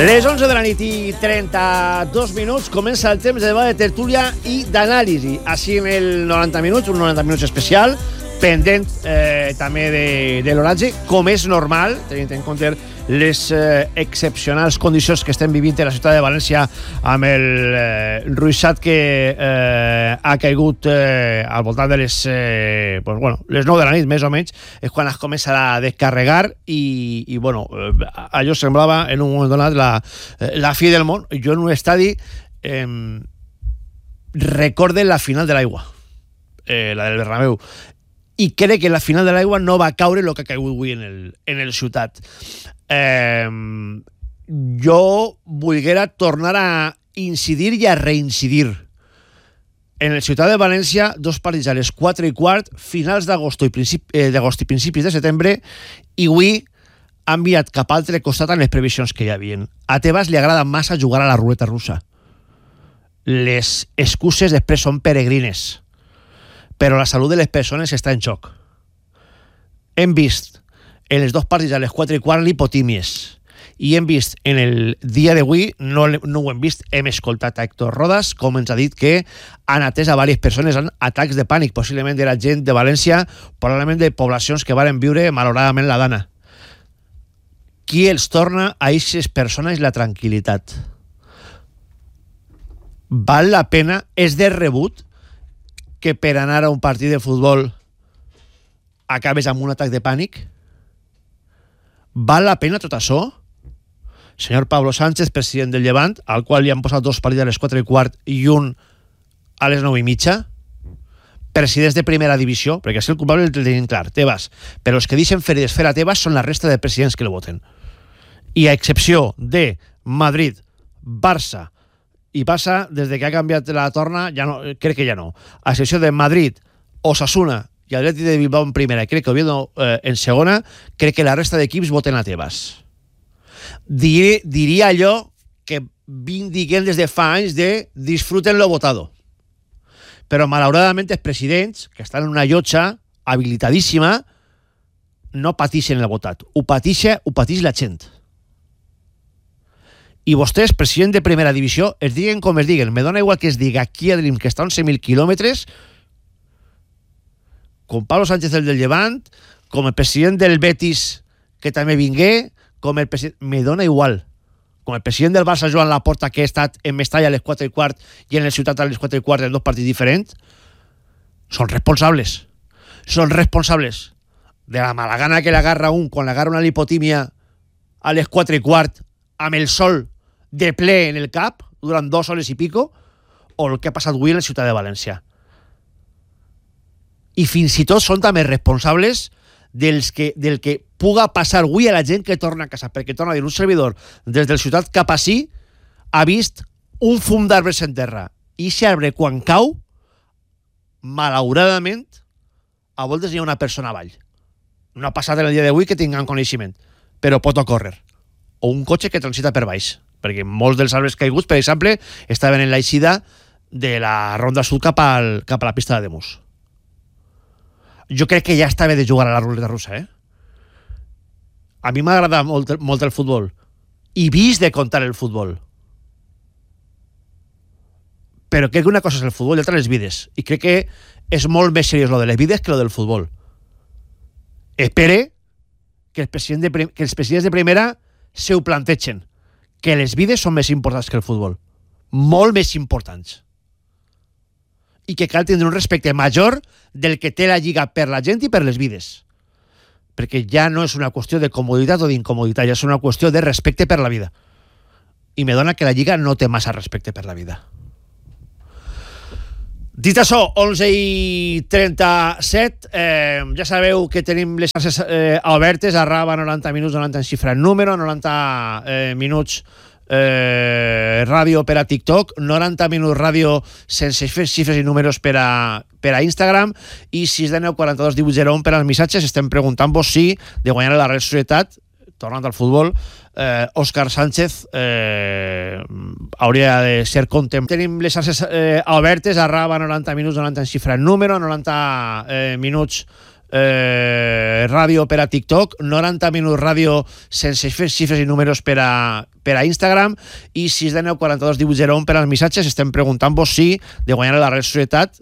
Les 11 de la nit i 32 minuts comença el temps de debat, de tertúlia i d'anàlisi. Així en el 90 minuts, un 90 minuts especial, pendent també de l'oratge, com és normal, tenint en compte les excepcionals condicions que estem vivint a la ciutat de València amb el ruixat que ha caigut al voltant de les les 9 de la nit, més o menys, és quan es comença a descarregar i allò semblava en un moment donat la fi del món. Jo en un estadi recorde la final de l'aigua, la del Bernabéu, i crec que la final de l'aigua no va caure el que ha caigut avui en el Ciutat. Jo volguera tornar a incidir i a reincidir. En el Ciutat de València, dos partits a les 4:15, finals d'agost i principis de setembre, i avui ha enviat cap a altre costat en les previsions que hi havia. A Tebas li agrada massa jugar a la ruleta russa. Les excuses després són peregrines, però la salut de les persones està en xoc. Hem vist en els dos partits a les 4:15 lipotímies, i hem vist en el dia d'avui, no ho hem vist, hem escoltat a Héctor Rodas, com ens ha dit que han atès a diverses persones en atacs de pànic, possiblement de la gent de València, probablement de poblacions que varen viure malauradament la dana. Qui els torna a aquestes persones la tranquil·litat? Val la pena? És de rebut que per anar a un partit de futbol acabes amb un atac de pànic? Val la pena tot això? Senyor Pablo Sánchez, president del Llevant, al qual li han posat dos partits a les 4:15 i un a les 9:30, presidents de primera divisió, perquè és el culpable el tenim clar, Tebas, però els que deixen fer i desfer a Tebas són la resta de presidents que el voten. I a excepció de Madrid, Barça, i passa des de que ha canviat la torna, ja no, crec que ja no, a excepció de Madrid, Osasuna i Atlètic de Bilbao en primera, crec que Oviedo en segona, crec que la resta d'equips voten a Tebas. Diria allò que vinc dient des de fa anys de disfruten lo votado. Però malauradament els presidents, que estan en una llotja habilitadíssima, no patixen el votat. Ho patix la gent. I vostès, president de primera divisió, es diguen com es diguen. Me dona igual que es diga aquí a Dream, que està a 11.000 quilòmetres, com Pablo Sánchez, el del Llevant, com el president del Betis, que també vingué, com el president... Me dona igual. Com el president del Barça, Joan Laporta, que ha estat en Mestalla a les 4:15 i en el Ciutat a les 4:15 en dos partits diferents, són responsables. Són responsables de la mala gana que l'agarra un quan l'agarra una lipotímia a les 4:15 amb el sol de ple en el cap durant 2 hores i pico, o el que ha passat avui en la Ciutat de València. I fins i tot són també responsables del que puga passar avui a la gent que torna a casa, perquè torna a dir un servidor des del Ciutat cap així ha vist un fum d'arbres en terra, i aquest arbre quan cau malauradament a voltes hi ha una persona avall. No ha passat en el dia d'avui que tinguem coneixement, però pot ocórrer, o un cotxe que transita per baix, perquè molts dels arbres caiguts, per exemple, estaven en l'eixida de la Ronda Sud cap a la pista de Demus. Jo crec que ja està bé de jugar a la ruleta russa, A mi m'agrada molt el futbol. I vist de contar el futbol. Però crec que una cosa és el futbol i l'altra les vides. I crec que és molt més seriós lo de les vides que lo del futbol. Espere que els presidents de primera se ho plantegen. Que les vides són més importants que el futbol. Molt més importants. I que cal tindre un respecte major del que té la Lliga per la gent i per les vides. Perquè ja no és una qüestió de comoditat o d'incomoditat, ja és una qüestió de respecte per la vida. I me dona que la Lliga no té massa respecte per la vida. Dit això, 11:37, ja sabeu que tenim les xarxes obertes, arraba 90 minuts, 90 en xifra en número, 90 minuts ràdio per a TikTok, 90 minuts ràdio sense fer xifres i números per a Instagram, i 619 42 18 01 per als missatges. Estem preguntant-vos si de guanyar la Real Societat, tornant al futbol, Òscar Sánchez hauria de ser contem. Tenim les xarxes obertes, arraba 90 minuts, 90 en xifra en número, 90 minuts ràdio per a TikTok, 90 minuts ràdio sense fer xifres i números per a Instagram, i 6 de 9 42 18 01 per als missatges. Estem preguntant-vos si de guanyar a la Real Societat